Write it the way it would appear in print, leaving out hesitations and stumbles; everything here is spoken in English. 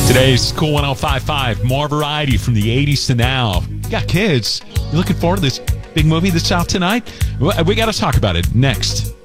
Today's Cool 105.5, more variety from the 80s to now. You got kids. You looking forward to this big movie that's out tonight? We got to talk about it next.